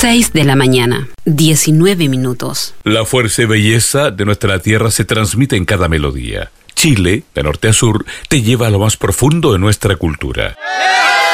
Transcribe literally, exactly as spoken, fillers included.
seis de la mañana, diecinueve minutos. La fuerza y belleza de nuestra tierra se transmite en cada melodía. Chile, de norte a sur, te lleva a lo más profundo de nuestra cultura.